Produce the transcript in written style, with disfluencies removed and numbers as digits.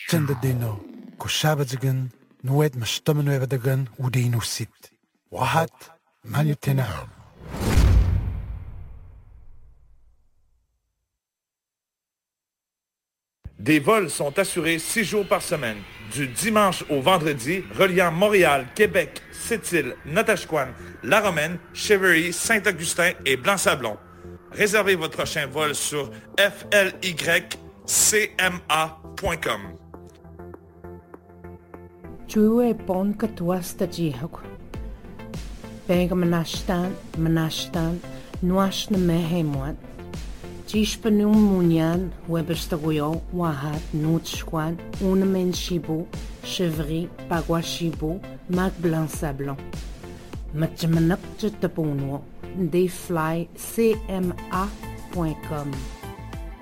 Tendadino, Koshabazagan, Nuet Mashtamanoevadagan, Udino Sit. Wahat, Manutena. Des vols sont assurés 6 jours par semaine, du dimanche au vendredi, reliant Montréal, Québec, Sept-Îles, Natashquan, La Romaine, Cheverly, Saint-Augustin et Blanc-Sablon. Réservez votre prochain vol sur flycma.com. Chue pon katuas ta jihak. Pega manashtan, nuash na mehemwat. Jishpanung munyan, webestagoyo, wahat, nutschwan, unamen shibu, chevry, pagwa shibu, mag blanc sablon. Matjamanak jetapunwo, deflycma.com.